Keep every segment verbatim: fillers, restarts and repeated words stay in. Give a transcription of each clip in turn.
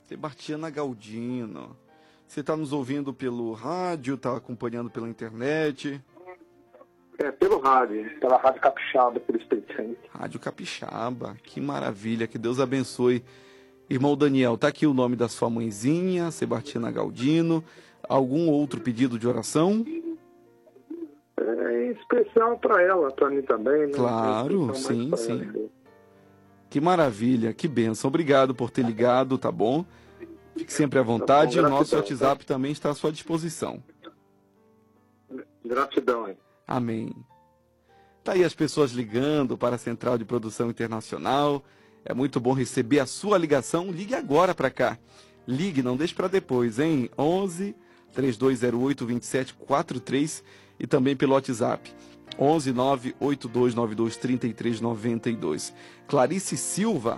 Sebastiana Galdino. Você está nos ouvindo pelo rádio, está acompanhando pela internet? É, pelo rádio, pela Rádio Capixaba, pelo Espírito Santo. Rádio Capixaba, que maravilha, que Deus abençoe. Irmão Daniel, tá aqui o nome da sua mãezinha, Sebastiana Galdino. Algum outro pedido de oração? É, em especial para ela, para mim também, né? Claro, sim, sim. Ela. Que maravilha, que bênção. Obrigado por ter ligado, tá bom? Fique sempre à vontade. Tá bom, o nosso WhatsApp tá? também está à sua disposição. Gratidão, hein? Amém. Tá aí as pessoas ligando para a Central de Produção Internacional. É muito bom receber a sua ligação. Ligue agora para cá. Ligue, não deixe para depois, hein? onze, três dois zero oito, dois sete quatro três e também pelo WhatsApp. onze, nove oito dois nove dois, três três nove dois. Clarice Silva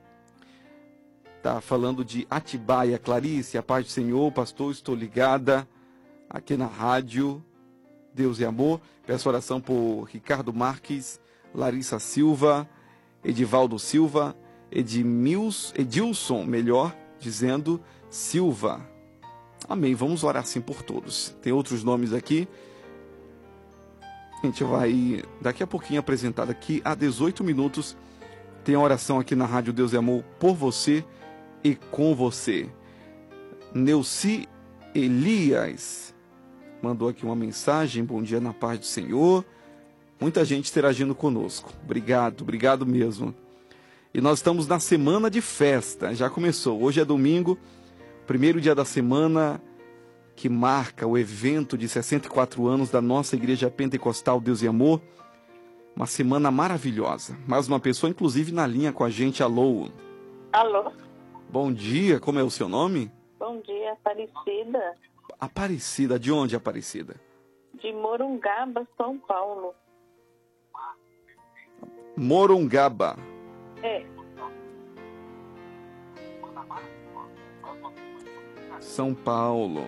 tá falando de Atibaia. Clarice, a paz do Senhor, pastor, estou ligada aqui na rádio Deus e Amor. Peço oração por Ricardo Marques, Larissa Silva, Edivaldo Silva, Edmils, Edilson, melhor dizendo, Silva. Amém. Vamos orar assim por todos. Tem outros nomes aqui. A gente vai daqui a pouquinho apresentar. Daqui a dezoito minutos tem a oração aqui na Rádio Deus e Amor por você e com você. Neuci Elias mandou aqui uma mensagem. Bom dia na paz do Senhor. Muita gente interagindo conosco. Obrigado, obrigado mesmo. E nós estamos na semana de festa. Já começou. Hoje é domingo, primeiro dia da semana, que marca o evento de sessenta e quatro anos da nossa Igreja Pentecostal Deus e Amor. Uma semana maravilhosa. Mais uma pessoa, inclusive, na linha com a gente. Alô? Alô? Bom dia, como é o seu nome? Bom dia, Aparecida. Aparecida, de onde, Aparecida? De Morungaba, São Paulo. Morungaba. É. São Paulo.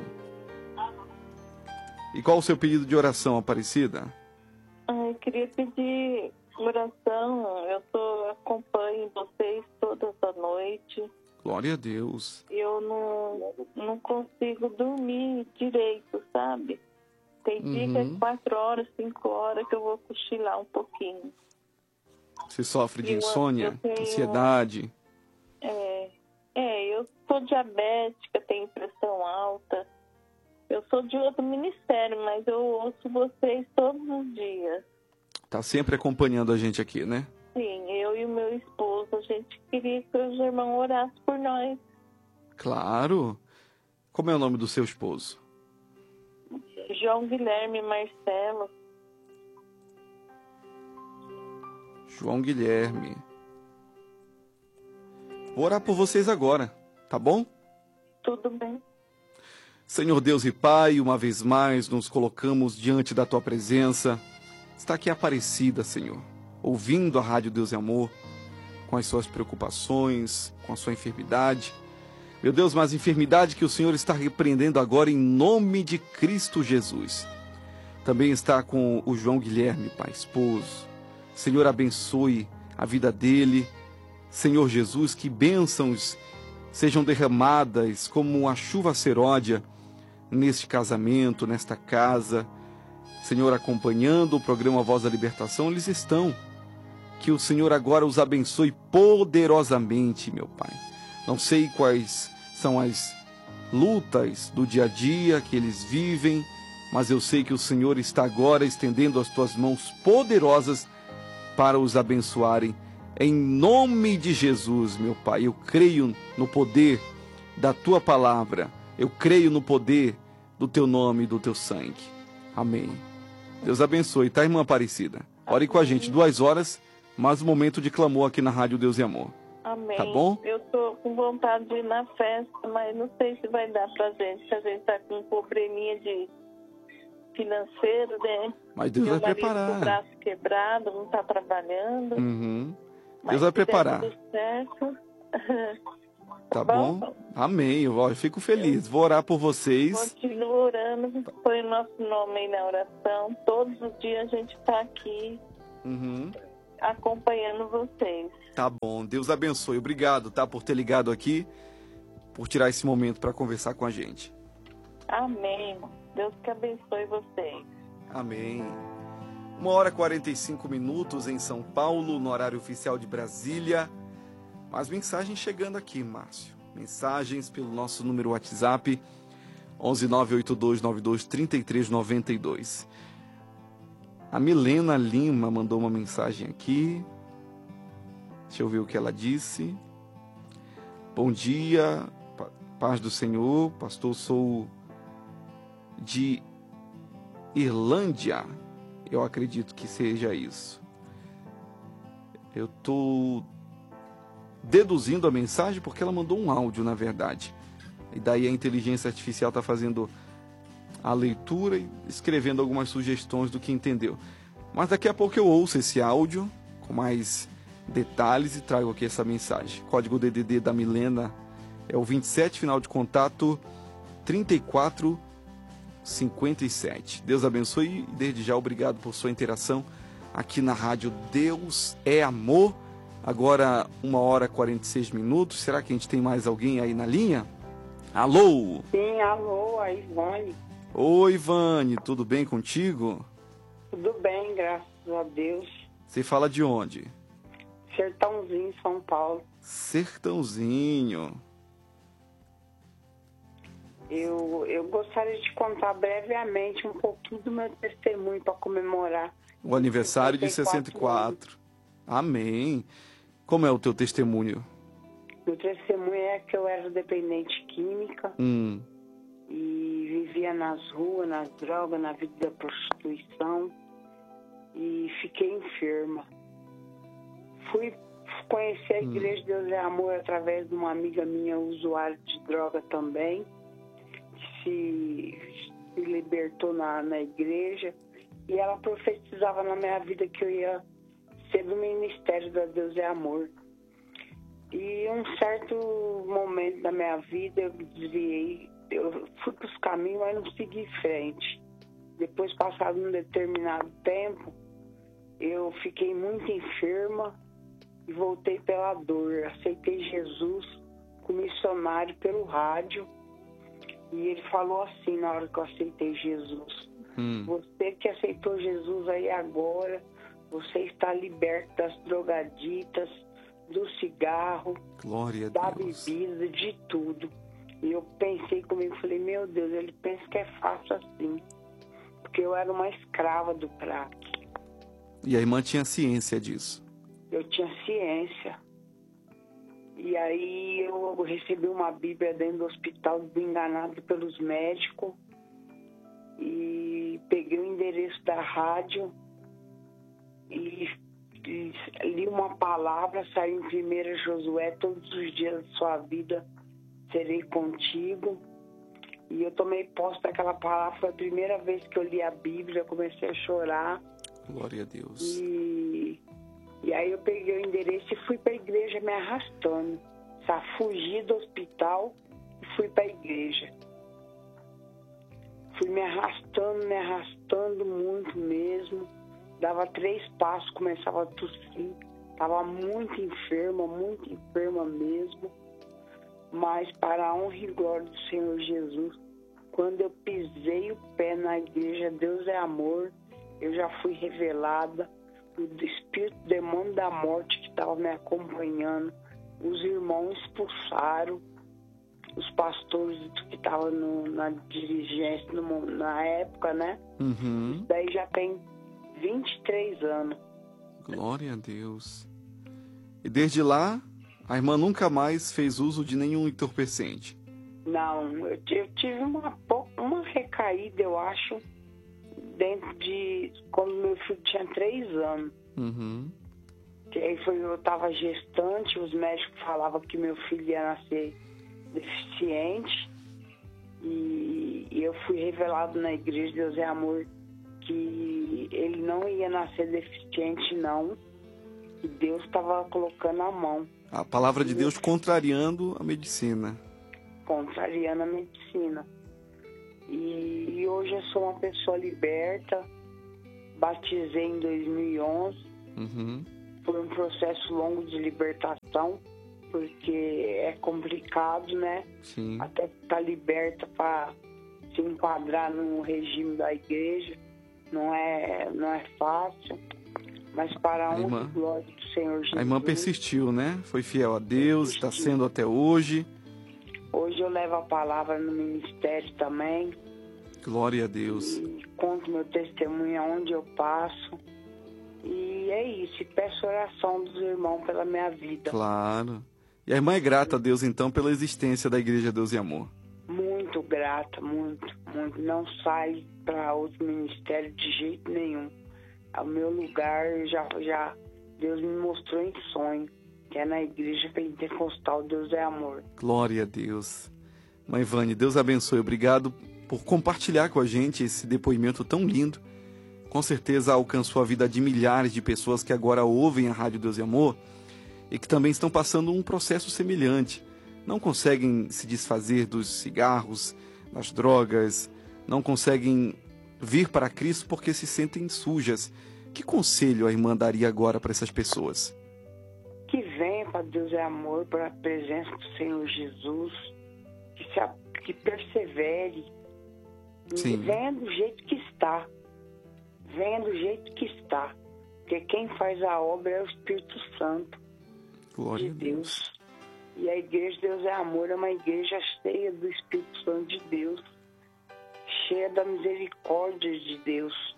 E qual o seu pedido de oração, Aparecida? Eu queria pedir oração. Eu tô, acompanho vocês todas a noite. Glória a Deus. Eu não, não consigo dormir direito, sabe? Tem dia que é quatro horas, cinco horas que eu vou cochilar um pouquinho. Você sofre de eu, insônia, eu tenho, ansiedade? É, é, eu sou diabética, tenho pressão alta. Eu sou de outro ministério, mas eu ouço vocês todos os dias. Tá sempre acompanhando a gente aqui, né? Sim, eu e o meu esposo, a gente queria que os irmãos orassem por nós. Claro. Como é o nome do seu esposo? João Guilherme Marcelo. João Guilherme. Vou orar por vocês agora, tá bom? Tudo bem. Senhor Deus e Pai, uma vez mais nos colocamos diante da Tua presença. Está aqui Aparecida, Senhor, ouvindo a Rádio Deus e Amor, com as suas preocupações, com a sua enfermidade. Meu Deus, mas enfermidade que o Senhor está repreendendo agora em nome de Cristo Jesus. Também está com o João Guilherme, Pai, esposo. Senhor, abençoe a vida dele. Senhor Jesus, que bênçãos sejam derramadas como a chuva seródia neste casamento, nesta casa. Senhor, acompanhando o programa Voz da Libertação, eles estão. Que o Senhor agora os abençoe poderosamente, meu Pai. Não sei quais são as lutas do dia a dia que eles vivem, mas eu sei que o Senhor está agora estendendo as tuas mãos poderosas para os abençoarem. Em nome de Jesus, meu Pai, eu creio no poder da tua palavra. Eu creio no poder do teu nome e do teu sangue. Amém. Deus abençoe, tá, irmã Aparecida? Ore com a gente, duas horas, mais um momento de clamor aqui na Rádio Deus e Amor. Amém. Tá bom? Eu tô com vontade de ir na festa, mas não sei se vai dar pra gente, porque a gente tá com um probleminha de financeiro, né? Mas Deus Meu vai preparar. Com o braço quebrado, não tá trabalhando. Uhum. Mas Deus vai preparar. Tudo certo. Tá bom? bom? Amém. Eu, eu fico feliz. Vou orar por vocês. Continua orando. Põe o nosso nome aí na oração. Todos os dias a gente tá aqui uhum. acompanhando vocês. Tá bom. Deus abençoe. Obrigado, tá, por ter ligado aqui. por tirar esse momento para conversar com a gente. Amém. Deus que abençoe vocês. Amém. Uma hora e quarenta e cinco minutos em São Paulo, no horário oficial de Brasília. Mais mensagens chegando aqui, Márcio. Mensagens pelo nosso número WhatsApp, onze nove oito dois nove dois três três nove dois. A Milena Lima mandou uma mensagem aqui. Deixa eu ver o que ela disse. Bom dia, paz do Senhor. Pastor, sou de Irlândia. Eu acredito que seja isso. Eu estou deduzindo a mensagem porque ela mandou um áudio, na verdade. E daí a inteligência artificial está fazendo a leitura e escrevendo algumas sugestões do que entendeu. Mas daqui a pouco eu ouço esse áudio com mais detalhes e trago aqui essa mensagem. Código D D D da Milena é o vinte e sete, final de contato trinta e quatro cinquenta e sete. Deus abençoe e desde já obrigado por sua interação aqui na rádio Deus é Amor. Agora uma hora e quarenta e seis minutos. Será que a gente tem mais alguém aí na linha? Alô? Sim, alô, a Ivane. Oi, Ivane, tudo bem contigo? Tudo bem, graças a Deus. Você fala de onde? Sertãozinho, São Paulo. Sertãozinho. Eu, eu gostaria de contar brevemente um pouquinho do meu testemunho para comemorar o aniversário de sessenta e quatro. Amém. Como é o teu testemunho? Meu testemunho é que eu era dependente química hum. e vivia nas ruas, nas drogas, na vida da prostituição e fiquei enferma. Fui conhecer a Igreja hum. Deus é Amor através de uma amiga minha, usuária de droga também, que se, se libertou na, na igreja, e ela profetizava na minha vida que eu ia ser do ministério da Deus é Amor. E um certo momento da minha vida eu desviei, eu fui para os caminhos, mas não segui em frente. Depois, passado um determinado tempo, eu fiquei muito enferma e voltei pela dor. Aceitei Jesus como missionário pelo rádio. E ele falou assim na hora que eu aceitei Jesus. Hum. Você que aceitou Jesus aí agora, você está liberto das drogaditas, do cigarro, glória a da Deus. Bebida, de tudo. E eu pensei comigo, falei, meu Deus, ele pensa que é fácil assim. Porque eu era uma escrava do crack. E a irmã tinha ciência disso? Eu tinha ciência. E aí eu recebi uma Bíblia dentro do hospital, enganado pelos médicos. E peguei o endereço da rádio e, e li uma palavra, saiu em primeira Josué, todos os dias da sua vida serei contigo. E eu tomei posse daquela palavra, foi a primeira vez que eu li a Bíblia, eu comecei a chorar. Glória a Deus. E, e aí eu peguei o endereço e fui para a igreja me arrastando. Sabe? Fugi do hospital e fui para a igreja. Fui me arrastando, me arrastando muito mesmo. Dava três passos, começava a tossir. Estava muito enferma, muito enferma mesmo. Mas para a honra e glória do Senhor Jesus, quando eu pisei o pé na igreja Deus é Amor, eu já fui revelada. O espírito, o demônio da morte que estava me acompanhando, os irmãos expulsaram, os pastores que estavam na dirigência no, na época, né? Uhum. Isso daí já tem vinte e três anos. Glória a Deus. E desde lá, a irmã nunca mais fez uso de nenhum entorpecente? Não, eu tive uma, uma recaída, eu acho, dentro de quando meu filho tinha três anos. Uhum. Que aí foi, eu estava gestante, os médicos falavam que meu filho ia nascer deficiente. E, e eu fui revelado na igreja Deus é Amor que ele não ia nascer deficiente, não. Que Deus estava colocando a mão. A palavra de Deus contrariando a medicina. Contrariando a medicina. E, e hoje eu sou uma pessoa liberta. Batizei em dois mil e onze. Uhum. Foi um processo longo de libertação, porque é complicado, né? Sim. Até estar liberta para se enquadrar no regime da igreja. Não é, não é fácil, mas para a honra e glória do Senhor Jesus. A irmã persistiu, né? Foi fiel a Deus, está sendo até hoje. Hoje eu levo a palavra no ministério também. Glória a Deus. E conto meu testemunho aonde eu passo. E é isso, e peço oração dos irmãos pela minha vida. Claro. E a irmã é grata a Deus, então, pela existência da Igreja Deus e Amor. Muito grata, muito, muito. Não sai para outro ministério de jeito nenhum. O meu lugar, já, já Deus me mostrou em sonho, que é na Igreja Pentecostal Deus é Amor. Glória a Deus. Mãe Vânia, Deus abençoe. Obrigado por compartilhar com a gente esse depoimento tão lindo. Com certeza alcançou a vida de milhares de pessoas que agora ouvem a Rádio Deus e Amor e que também estão passando um processo semelhante. Não conseguem se desfazer dos cigarros, das drogas, não conseguem vir para Cristo porque se sentem sujas. Que conselho a irmã daria agora para essas pessoas? Que venha para Deus é Amor, para a presença do Senhor Jesus, que, se, que persevere, Sim. venha do jeito que está. Venha do jeito que está. Porque quem faz a obra é o Espírito Santo. Glória de Deus. Deus. E a Igreja Deus é Amor é uma igreja cheia do Espírito Santo de Deus. Cheia da misericórdia de Deus.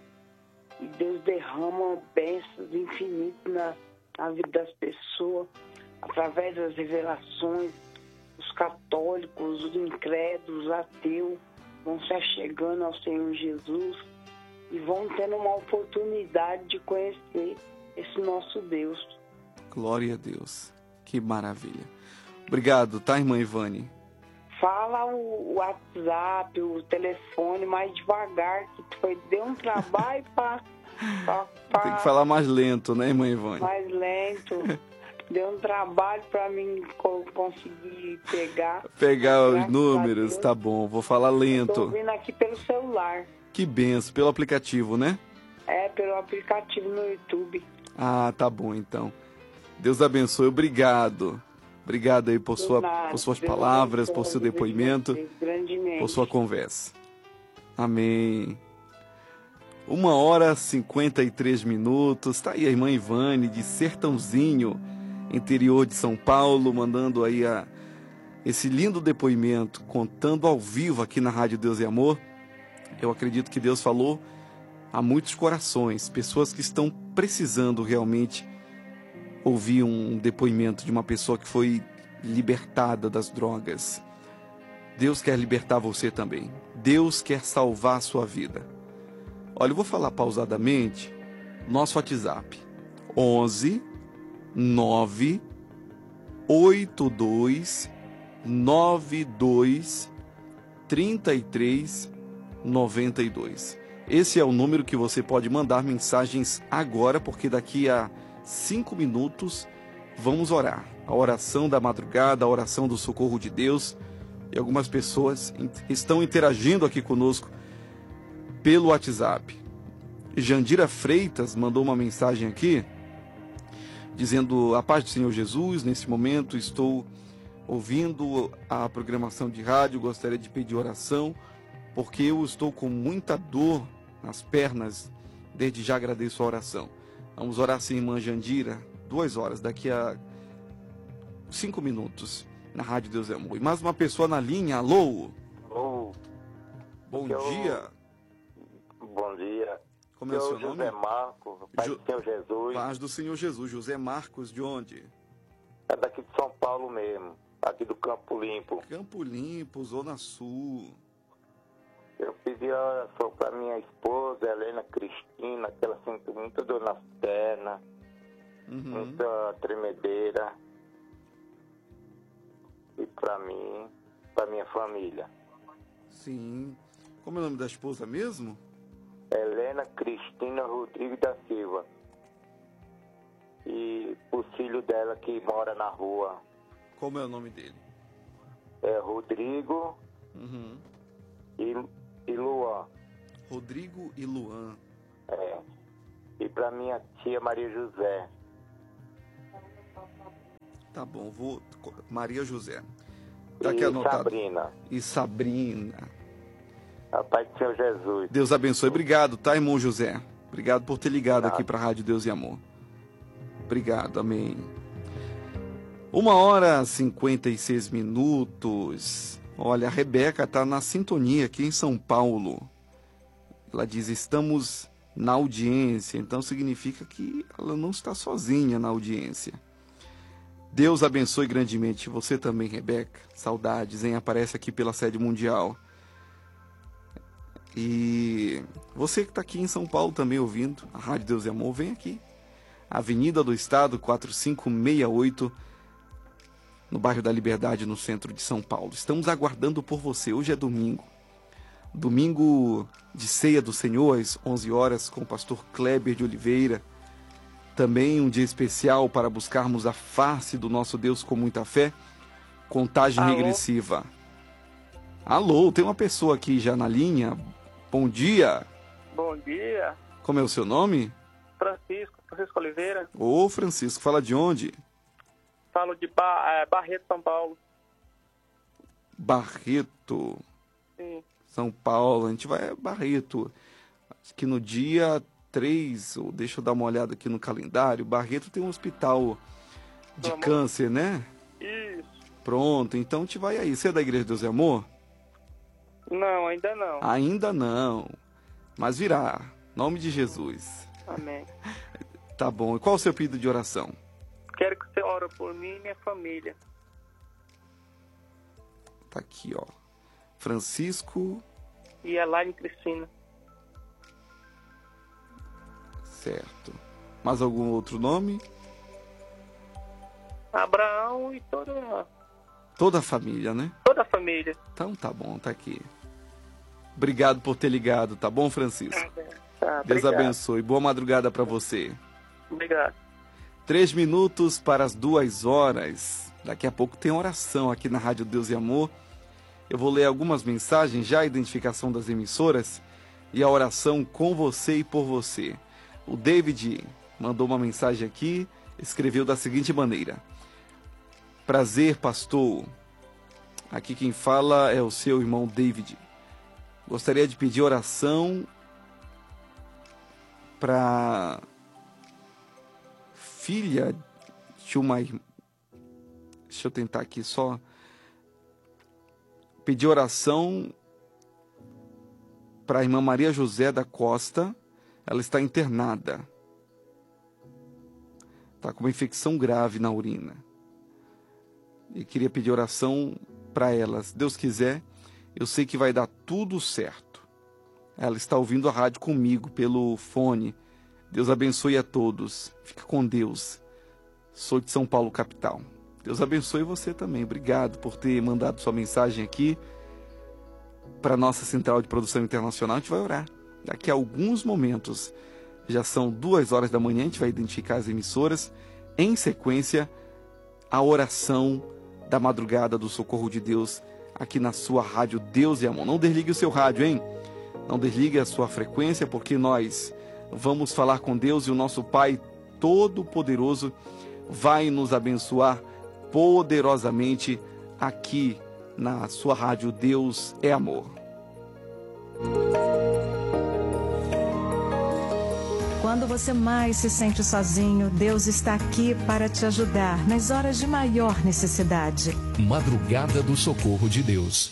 E Deus derrama bênçãos infinitas na, na vida das pessoas. Através das revelações. Os católicos, os incrédulos, os ateus vão se achegando ao Senhor Jesus. E vão tendo uma oportunidade de conhecer esse nosso Deus. Glória a Deus. Que maravilha. Obrigado, tá, irmã Ivane? Fala o WhatsApp, o telefone mais devagar, que foi, deu um trabalho para... Tem que falar mais lento, né, irmã Ivane? Mais lento. Deu um trabalho para mim conseguir pegar. Pegar os números, tá bom. Vou falar lento. Estou ouvindo aqui pelo celular. Que benção, pelo aplicativo, né? É, pelo aplicativo no YouTube. Ah, tá bom, então. Deus abençoe, obrigado. Obrigado aí por, sua, nada, por suas Deus palavras, abençoe, por seu depoimento, grandemente. por sua conversa. Amém. Uma hora e cinquenta e três minutos. Tá aí a irmã Ivane, de Sertãozinho, interior de São Paulo, mandando aí a, esse lindo depoimento, contando ao vivo aqui na Rádio Deus e Amor. Eu acredito que Deus falou a muitos corações, pessoas que estão precisando realmente ouvir um depoimento de uma pessoa que foi libertada das drogas. Deus quer libertar você também. Deus quer salvar a sua vida. Olha, eu vou falar pausadamente. Nosso WhatsApp: onze nove oito dois nove dois três três noventa e dois. Esse é o número que você pode mandar mensagens agora, porque daqui a cinco minutos vamos orar. A oração da madrugada, a oração do socorro de Deus. E algumas pessoas estão interagindo aqui conosco pelo WhatsApp. Jandira Freitas mandou uma mensagem aqui, dizendo: a paz do Senhor Jesus, nesse momento estou ouvindo a programação de rádio, gostaria de pedir oração, porque eu estou com muita dor nas pernas, desde já agradeço a oração. Vamos orar sim, irmã Jandira, duas horas, daqui a cinco minutos, na Rádio Deus é Amor. E mais uma pessoa na linha, alô? Alô? Bom eu... dia. Bom dia. Como é o seu José nome? Marcos, Pai Jo... do Senhor Jesus. Paz do Senhor Jesus. José Marcos, de onde? É daqui de São Paulo mesmo, aqui do Campo Limpo. Campo Limpo, Zona Sul. Eu pedi oração para minha esposa, Helena Cristina, que ela sente muita dor nas pernas, Uhum. muita tremedeira. E para mim, para minha família. Sim. Como é o nome da esposa mesmo? Helena Cristina Rodrigues da Silva. E o filho dela que mora na rua. Como é o nome dele? É Rodrigo Uhum. e, e Luan. Rodrigo e Luan. É. E para minha tia Maria José. Tá bom, vou... Maria José. Tá aqui e anotado. Sabrina. E Sabrina. A paz do Senhor Jesus. Deus abençoe. Obrigado, tá, irmão José? Obrigado por ter ligado Obrigado. aqui para a Rádio Deus e Amor. Obrigado, amém. Uma hora e cinquenta e seis minutos. Olha, a Rebeca está na sintonia aqui em São Paulo. Ela diz, estamos na audiência. Então significa que ela não está sozinha na audiência. Deus abençoe grandemente você também, Rebeca. Saudades, hein? Aparece aqui pela sede mundial. E você que está aqui em São Paulo também ouvindo a Rádio Deus e Amor, vem aqui. Avenida do Estado, quatro cinco seis oito, no bairro da Liberdade, no centro de São Paulo. Estamos aguardando por você. Hoje é domingo. Domingo de ceia do Senhor, às onze horas, com o pastor Kleber de Oliveira. Também um dia especial para buscarmos a face do nosso Deus com muita fé. Contagem Alô? regressiva. Alô, tem uma pessoa aqui já na linha. Bom dia. Bom dia, Como é o seu nome? Francisco, Francisco Oliveira. Ô, Francisco, fala de onde? Falo de ba é, Barreto, São Paulo. Barreto, Sim. São Paulo. A gente vai a Barreto. Acho que no dia três, ou deixa eu dar uma olhada aqui no calendário, Barreto tem um hospital de Amor. câncer, né? Isso. Pronto, então a gente vai aí. Você é da Igreja Deus e Amor? Não, ainda não. Ainda não, mas virá. Nome de Jesus. Amém. Tá bom. E qual o seu pedido de oração? Quero que você ore por mim e minha família. Tá aqui, ó. Francisco, E Elaine Cristina. certo. Mais algum outro nome? Abraão e toda, Toda a família, né? toda a família. Então tá bom, tá aqui. Obrigado por ter ligado, tá bom, Francisco? Tá, Deus obrigado. abençoe. Boa madrugada para você. Obrigado. Três minutos para as duas horas. Daqui a pouco tem oração aqui na Rádio Deus e Amor. Eu vou ler algumas mensagens, já a identificação das emissoras e a oração com você e por você. O David mandou uma mensagem aqui, escreveu da seguinte maneira. Prazer, pastor. Aqui quem fala é o seu irmão David. Gostaria de pedir oração para filha de uma irmã. Deixa eu tentar aqui só. Pedir oração para a irmã Maria José da Costa. Ela está internada. Está com uma infecção grave na urina. E queria pedir oração para ela. Se Deus quiser, eu sei que vai dar tudo certo. Ela está ouvindo a rádio comigo pelo fone. Deus abençoe a todos. Fica com Deus. Sou de São Paulo, capital. Deus abençoe você também. Obrigado por ter mandado sua mensagem aqui para a nossa central de produção internacional. A gente vai orar. Daqui a alguns momentos, já são duas horas da manhã, a gente vai identificar as emissoras. Em sequência, a oração da madrugada do Socorro de Deus aqui na sua rádio Deus e Amor. Não desligue o seu rádio, hein? Não desligue a sua frequência, porque nós vamos falar com Deus e o nosso Pai Todo-Poderoso vai nos abençoar poderosamente aqui na sua rádio Deus é Amor. Quando você mais se sente sozinho, Deus está aqui para te ajudar nas horas de maior necessidade. Madrugada do Socorro de Deus.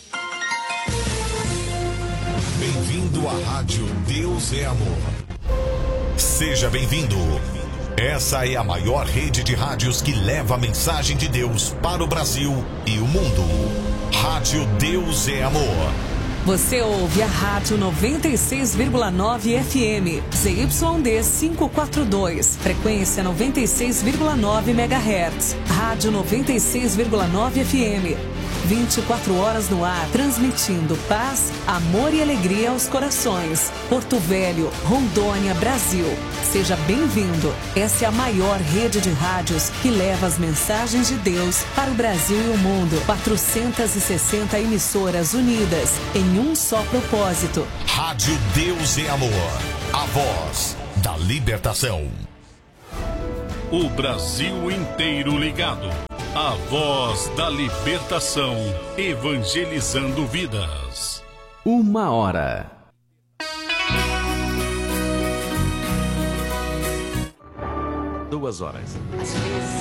Bem-vindo à rádio Deus é Amor. Seja bem-vindo. Essa é a maior rede de rádios que leva a mensagem de Deus para o Brasil e o mundo. Rádio Deus é Amor. Você ouve a Rádio noventa e seis vírgula nove F M, Z Y D quinhentos e quarenta e dois, frequência noventa e seis vírgula nove megahertz. Rádio noventa e seis vírgula nove F M, vinte e quatro horas no ar, transmitindo paz, amor e alegria aos corações. Porto Velho, Rondônia, Brasil. Seja bem-vindo. Essa é a maior rede de rádios que leva as mensagens de Deus para o Brasil e o mundo. quatrocentas e sessenta emissoras unidas em um só propósito. Rádio Deus é Amor. A voz da libertação. O Brasil inteiro ligado. A voz da libertação, evangelizando vidas. Uma hora. Duas horas. Às vezes